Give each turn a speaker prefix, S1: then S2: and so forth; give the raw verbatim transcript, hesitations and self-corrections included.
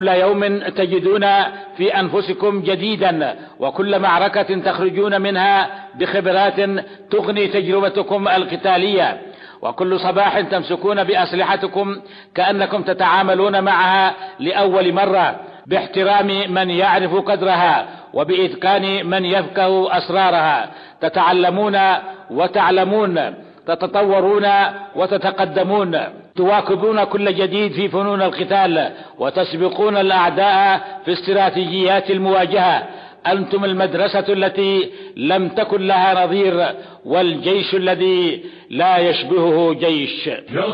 S1: كل يوم تجدون في أنفسكم جديدا، وكل معركة تخرجون منها بخبرات تغني تجربتكم القتالية، وكل صباح تمسكون بأسلحتكم كأنكم تتعاملون معها لأول مرة، باحترام من يعرف قدرها وبإتقان من يفقه أسرارها. تتعلمون وتعلمون، تتطورون وتتقدمون، تواكبون كل جديد في فنون القتال، وتسبقون الأعداء في استراتيجيات المواجهة. أنتم المدرسة التي لم تكن لها نظير، والجيش الذي لا يشبهه جيش.